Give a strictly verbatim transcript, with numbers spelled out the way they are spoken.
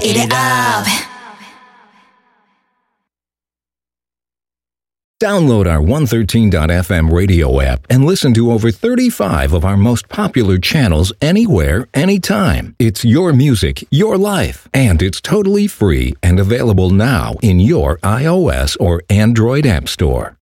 Eat it up. Download our one thirteen dot f m radio app and listen to over thirty-five of our most popular channels anywhere, anytime. It's your music, your life, and it's totally free and available now in your iOS or Android app store.